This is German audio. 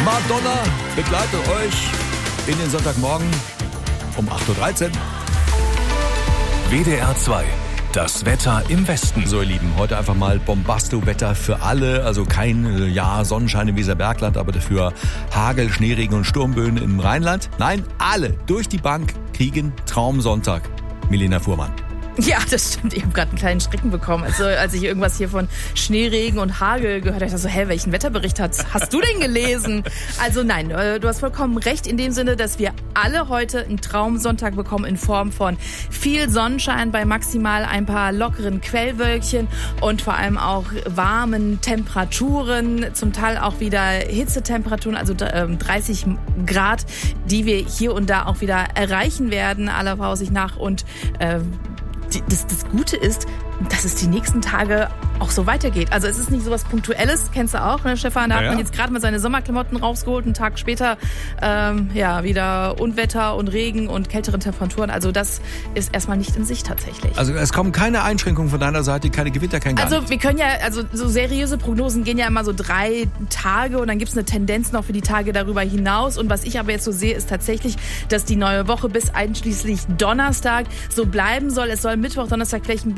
Madonna begleitet euch in den Sonntagmorgen um 8.13 Uhr. WDR 2. Das Wetter im Westen. So, ihr Lieben, heute einfach mal Bombasto-Wetter für alle. Also kein Sonnenschein im Weserbergland, aber dafür Hagel, Schneeregen und Sturmböen im Rheinland. Nein, alle durch die Bank kriegen Traumsonntag. Milena Fuhrmann. Ja, das stimmt. Ich habe gerade einen kleinen Schrecken bekommen. Also, als ich irgendwas hier von Schneeregen und Hagel gehört habe, ich dachte so, welchen Wetterbericht hast du denn gelesen? Also nein, du hast vollkommen recht in dem Sinne, dass wir alle heute einen Traumsonntag bekommen in Form von viel Sonnenschein bei maximal ein paar lockeren Quellwölkchen und vor allem auch warmen Temperaturen, zum Teil auch wieder Hitzetemperaturen, also 30 Grad, die wir hier und da auch wieder erreichen werden, aller Voraussicht nach. Und das Gute ist, dass es die nächsten Tage auch so weitergeht. Also es ist nicht so was Punktuelles, kennst du auch, ne, Stefan? Da hat man jetzt gerade mal seine Sommerklamotten rausgeholt, einen Tag später wieder Unwetter und Regen und kältere Temperaturen. Also das ist erstmal nicht in Sicht tatsächlich. Also es kommen keine Einschränkungen von deiner Seite, keine Gewitter, kein gar nichts. Wir können so seriöse Prognosen gehen ja immer so 3 Tage und dann gibt es eine Tendenz noch für die Tage darüber hinaus. Und was ich aber jetzt so sehe, ist tatsächlich, dass die neue Woche bis einschließlich Donnerstag so bleiben soll. Es soll Mittwoch, Donnerstag vielleicht ein